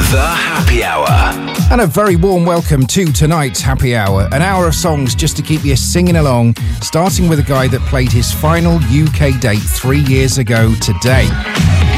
The Happy Hour. And a very warm welcome to tonight's Happy Hour. An hour of songs just to keep you singing along, starting with a guy that played his final UK date 3 years ago today.